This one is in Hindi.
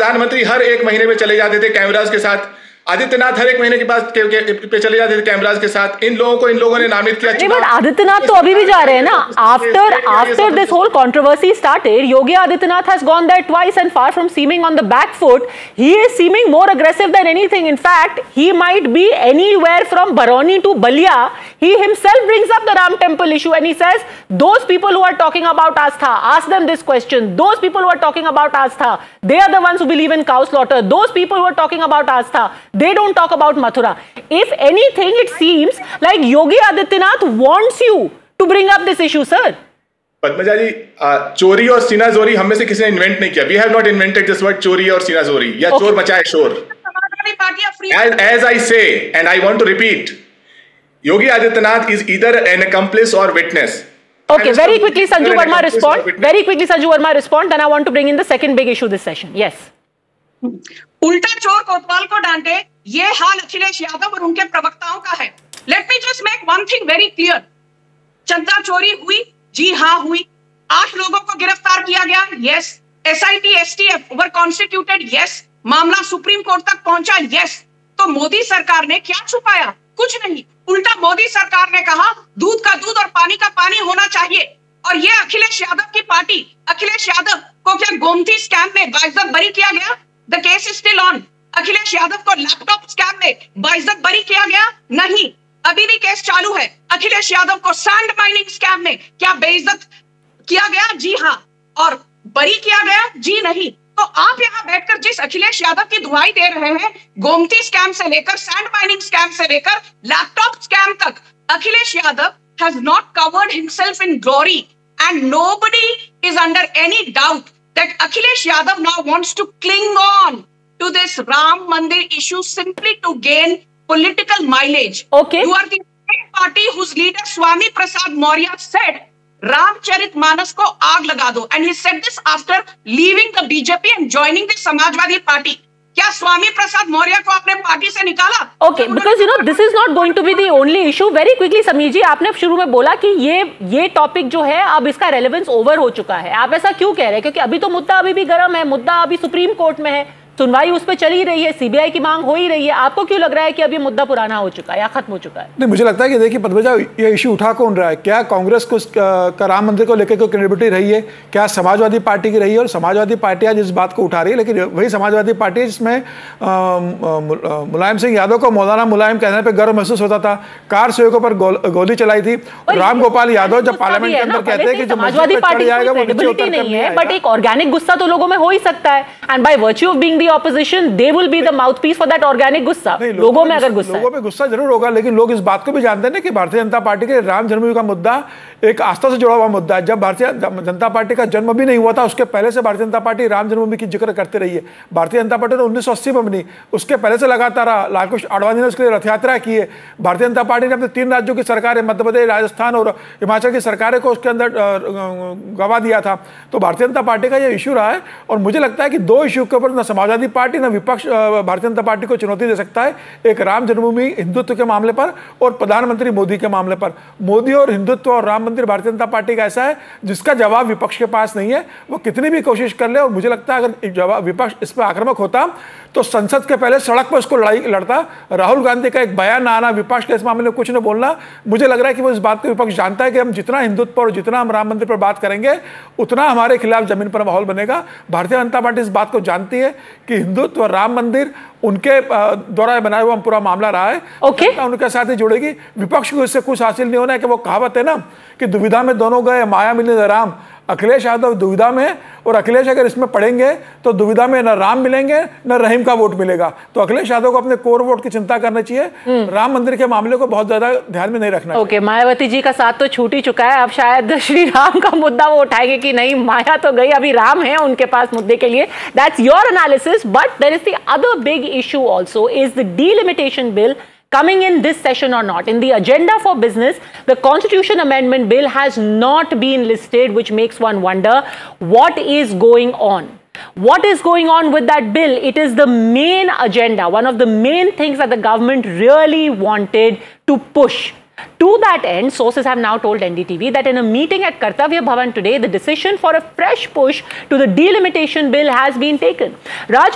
प्रधानमंत्री हर 1 महीने में चले जाते थे कैमराज के साथ, आदित्यनाथ हर 1 महीने के बाद पे चले जाते थे कैमराज के साथ। इन लोगों ने नामित किया। नहीं, बट आदित्यनाथ तो अभी भी जा रहे हैं ना। After this whole controversy started, Yogi Adityanath has gone there twice and far from seeming on the back foot, he is seeming more aggressive than anything. In fact, he might be anywhere from Barauni to Balia. He himself brings up the Ram temple issue and he says, those people who are talking about Astha, ask them this question. Those people who are talking about Astha, they are the ones who believe in cow slaughter. Those people who are talking about Astha, they don't talk about Mathura. If anything, it seems like Yogi Adityanath wants you to bring up this issue, sir. Padmaja जी, चोरी और सीना जोरी हम में से किसी ने इन्वेंट नहीं किया। We have not invented this word चोरी और सीना जोरी या चोर मचाए शोर। As I say and I want to repeat, Yogi Adityanath is either an accomplice or witness. Okay, very quickly Sanju Verma respond. Very quickly Sanju Verma respond. Then I want to bring in the second big issue this session. Yes. उल्टा चोर कोतवाल को डांटे, ये हाल अखिलेश यादव और उनके प्रवक्ताओं का है। Let me just make one thing very clear, चंदा चोरी हुई, जी हाँ हुई। 8 लोगों को गिरफ्तार किया गया, yes. SIT STF over constituted, yes. मामला सुप्रीम कोर्ट तक पहुंचा, यस। तो मोदी सरकार ने क्या छुपाया? कुछ नहीं। उल्टा मोदी सरकार ने कहा दूध का दूध और पानी का पानी होना चाहिए। और ये अखिलेश यादव की पार्टी, अखिलेश यादव को क्या गोमती स्कैम में बाइज्जत बरी किया गया? The case is still on. Akhilesh Yadav को लैपटॉप स्कैम में बाइज्जत बरी किया गया? नहीं, अभी भी केस चालू है। अखिलेश यादव को सैंड माइनिंग स्कैम में क्या बेइज्जत किया गया? जी हाँ। और बरी किया गया? जी नहीं। तो आप यहाँ बैठकर जिस अखिलेश यादव की दुहाई दे रहे हैं, गोमती स्कैम से लेकर सैंड माइनिंग स्कैम से लेकर लैपटॉप स्कैम तक, Akhilesh Yadav has not covered himself in glory and nobody is under any doubt that Akhilesh Yadav now wants to cling on to this Ram Mandir issue simply to gain political mileage. Okay. You are the party whose leader Swami Prasad Maurya said, Ramcharitmanas ko aag laga do. And he said this after leaving the BJP and joining the Samajwadi Party. क्या स्वामी प्रसाद मौर्य को अपने पार्टी से निकाला? Okay, because this is not going to be the only issue. Very quickly Sameer जी, आपने शुरू में बोला कि ये टॉपिक जो है अब इसका रेलेवेंस ओवर हो चुका है। आप ऐसा क्यों कह रहे हैं? क्योंकि अभी तो मुद्दा अभी भी गर्म है, मुद्दा अभी सुप्रीम कोर्ट में है, सुनवाई उस पर चल ही रही है, सीबीआई की मांग हो ही रही है। आपको क्यों लग रहा है कि अभी मुद्दा पुराना हो चुका है या खत्म हो चुका है? नहीं, मुझे लगता है कि देखिए पद्मजा, ये इशू उठा कौन रहा है? क्या कांग्रेस को का राम मंदिर को लेकर कोई क्रेडिबिलिटी रही है? क्या समाजवादी पार्टी की रही है? और समाजवादी पार्टी आज इस बात को उठा रही है, लेकिन वही समाजवादी पार्टी जिसमें मुलायम सिंह यादव को मौलाना मुलायम कहने पर गर्व महसूस होता था, कार सेवकों पर गोली चलाई थी। राम गोपाल यादव जब पार्लियामेंट के अंदर कहते हैं कि समाजवादी पार्टी नहीं है, बट एक ऑर्गेनिक गुस्सा तो लोगों में हो ही सकता है। And by virtue of being the opposition they will be the mouthpiece for that organic गुस्सा। लोगों में अगर गुस्सा, लोगों में गुस्सा जरूर होगा, लेकिन लोग इस बात को भी जानते हैं ना कि भारतीय जनता पार्टी के राम जन्मभूमि का मुद्दा एक आस्था से जुड़ा हुआ मुद्दा है। जब भारतीय जनता पार्टी का जन्म भी नहीं हुआ था, उसके पहले से भारतीय जनता पार्टी राम जन्मभूमि की जिक्र करते रही है। भारतीय जनता पार्टी ने 1980 में बनी, उसके पहले से लगातार लालकृष्ण आडवाणी ने उसके लिए रथ यात्रा की है। भारतीय जनता पार्टी ने अपने 3 राज्यों की सरकारें, मध्य प्रदेश, राजस्थान और हिमाचल की सरकारें को उसके अंदर गवा दिया था। तो भारतीय जनता पार्टी का यह इशू रहा है और मुझे लगता है कि 2 इशू के ऊपर न समाजवादी पार्टी न विपक्ष भारतीय जनता पार्टी को चुनौती दे सकता है। एक राम जन्मभूमि हिंदुत्व के मामले पर और प्रधानमंत्री मोदी के मामले पर। मोदी और हिंदुत्व और राम मंदिर भारतीय जनता पार्टी का ऐसा है जिसका जवाब विपक्ष के पास नहीं है, वो कितनी भी कोशिश कर ले। और मुझे लगता है अगर जवाब विपक्ष इस पर आक्रामक होता तो संसद के पहले सड़क पर उसको लड़ाई लड़ता। राहुल गांधी का एक बयान आना, विपक्ष के इस मामले में कुछ न बोलना, मुझे लग रहा है कि वो इस बात को विपक्ष जानता है कि हम जितना हिंदुत्व पर और जितना हम राम मंदिर पर बात करेंगे उतना हमारे खिलाफ जमीन पर माहौल बनेगा। भारतीय जनता पार्टी इस बात को जानती है कि हिंदुत्व और राम मंदिर उनके द्वारा बनाया हुआ पूरा मामला रहा है। उनके साथ ही जुड़ेगी। विपक्ष को इससे कुछ हासिल नहीं होना है कि वो कहावत है ना कि दुविधा में दोनों गए माया मिले राम। अखिलेश यादव दुविधा में, और अखिलेश अगर इसमें पड़ेंगे तो दुविधा में न राम मिलेंगे न रहीम का वोट मिलेगा। तो अखिलेश यादव को अपने कोर वोट की चिंता करनी चाहिए, राम मंदिर के मामले को बहुत ज्यादा ध्यान में नहीं रखना। ओके, मायावती जी का साथ तो छूट ही चुका है, अब शायद श्री राम का मुद्दा वो उठाएंगे कि नहीं, माया तो गई, अभी राम है उनके पास मुद्दे के लिए। That's your analysis, but there is the other big issue also, is the delimitation bill coming in this session or not. In the agenda for business, the Constitution Amendment Bill has not been listed, which makes one wonder what is going on. What is going on with that bill? It is the main agenda, one of the main things that the government really wanted to push. To that end, sources have now told NDTV that in a meeting at Kartavya Bhavan today, the decision for a fresh push to the delimitation bill has been taken. Raj